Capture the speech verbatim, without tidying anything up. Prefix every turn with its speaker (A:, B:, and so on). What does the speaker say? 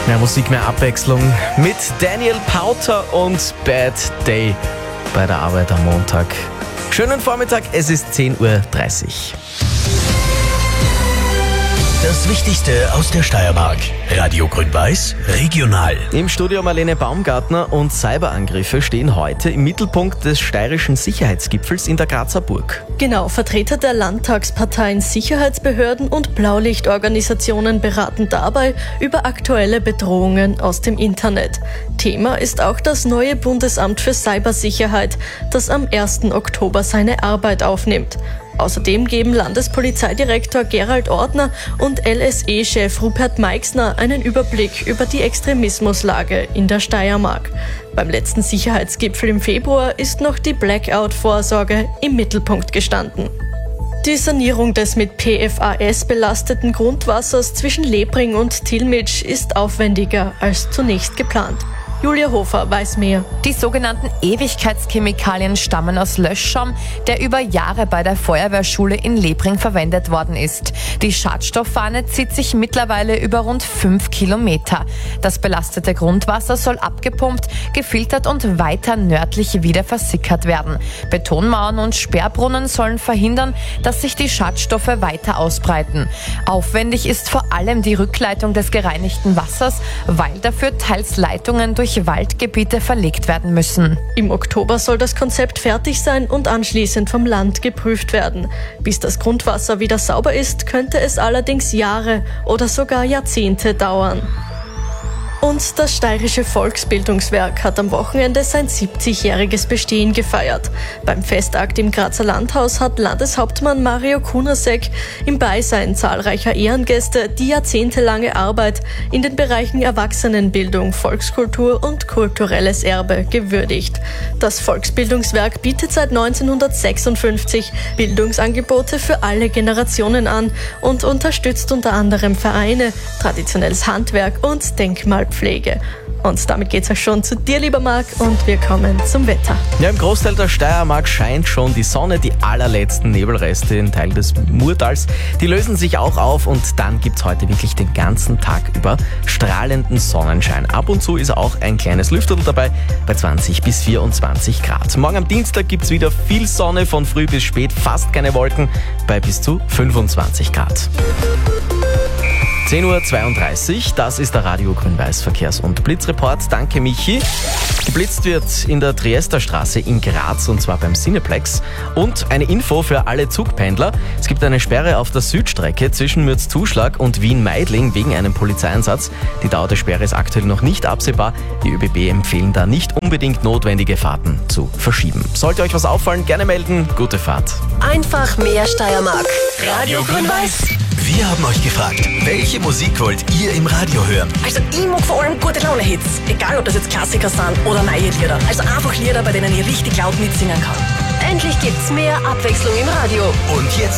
A: Mehr Musik, mehr Abwechslung mit Daniel Powter und Bad Day bei der Arbeit am Montag. Schönen Vormittag, es ist zehn Uhr dreißig.
B: Das Wichtigste aus der Steiermark. Radio Grün-Weiß, regional.
A: Im Studio Marlene Baumgartner und Cyberangriffe stehen heute im Mittelpunkt des steirischen Sicherheitsgipfels in der Grazer Burg.
C: Genau, Vertreter der Landtagsparteien, Sicherheitsbehörden und Blaulichtorganisationen beraten dabei über aktuelle Bedrohungen aus dem Internet. Thema ist auch das neue Bundesamt für Cybersicherheit, das am ersten Oktober seine Arbeit aufnimmt. Außerdem geben Landespolizeidirektor Gerald Ortner und L S E-Chef Rupert Meixner einen Überblick über die Extremismuslage in der Steiermark. Beim letzten Sicherheitsgipfel im Februar ist noch die Blackout-Vorsorge im Mittelpunkt gestanden. Die Sanierung des mit P F A S belasteten Grundwassers zwischen Lebring und Tilmitsch ist aufwendiger als zunächst geplant. Julia Hofer weiß mehr.
D: Die sogenannten Ewigkeitschemikalien stammen aus Löschschaum, der über Jahre bei der Feuerwehrschule in Lebring verwendet worden ist. Die Schadstoffwanne zieht sich mittlerweile über rund fünf Kilometer. Das belastete Grundwasser soll abgepumpt, gefiltert und weiter nördlich wieder versickert werden. Betonmauern und Sperrbrunnen sollen verhindern, dass sich die Schadstoffe weiter ausbreiten. Aufwendig ist vor allem die Rückleitung des gereinigten Wassers, weil dafür teils Leitungen durch Waldgebiete verlegt werden müssen.
C: Im Oktober soll das Konzept fertig sein und anschließend vom Land geprüft werden. Bis das Grundwasser wieder sauber ist, könnte es allerdings Jahre oder sogar Jahrzehnte dauern. Und das Steirische Volksbildungswerk hat am Wochenende sein siebzigjähriges Bestehen gefeiert. Beim Festakt im Grazer Landhaus hat Landeshauptmann Mario Kunasek im Beisein zahlreicher Ehrengäste die jahrzehntelange Arbeit in den Bereichen Erwachsenenbildung, Volkskultur und kulturelles Erbe gewürdigt. Das Volksbildungswerk bietet seit neunzehnhundertsechsundfünfzig Bildungsangebote für alle Generationen an und unterstützt unter anderem Vereine, traditionelles Handwerk und Denkmalpflege. Pflege. Und damit geht's auch schon zu dir, lieber Marc, und wir kommen zum Wetter.
A: Ja, im Großteil der Steiermark scheint schon die Sonne. Die allerletzten Nebelreste im Teil des Murtals, die lösen sich auch auf und dann gibt's heute wirklich den ganzen Tag über strahlenden Sonnenschein. Ab und zu ist auch ein kleines Lüfterl dabei bei zwanzig bis vierundzwanzig Grad. Morgen am Dienstag gibt's wieder viel Sonne, von früh bis spät fast keine Wolken bei bis zu fünfundzwanzig Grad. zehn Uhr zweiunddreißig, das ist der Radio Grün-Weiß Verkehrs- und Blitzreport. Danke, Michi. Geblitzt wird in der Triesterstraße in Graz und zwar beim Cineplex. Und eine Info für alle Zugpendler. Es gibt eine Sperre auf der Südstrecke zwischen Mürzzuschlag und Wien-Meidling wegen einem Polizeieinsatz. Die Dauer der Sperre ist aktuell noch nicht absehbar. Die ÖBB empfehlen da nicht unbedingt notwendige Fahrten zu verschieben. Sollte euch was auffallen, gerne melden. Gute Fahrt.
E: Einfach mehr Steiermark. Radio Grün-Weiß.
B: Wir haben euch gefragt, welche Musik wollt ihr im Radio hören?
E: Also ich mag vor allem gute Laune-Hits. Egal, ob das jetzt Klassiker sind oder neue Lieder. Also einfach Lieder, bei denen ich richtig laut mitsingen kann. Endlich gibt's mehr Abwechslung im Radio.
B: Und jetzt